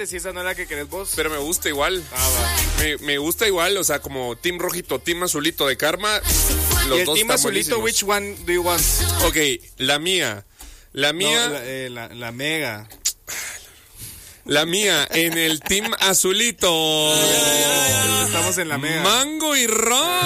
espérate, si esa no es la que querés vos. Pero me gusta igual. Me gusta igual, o sea, como Team Rojito, Team Azulito de Karma. Los ¿Y el dos team están azulito, buenísimos. which one do you want? Ok, la mía. La mía. No, la mega. La mía en el Team Azulito. Estamos en la mega. Mango y ron.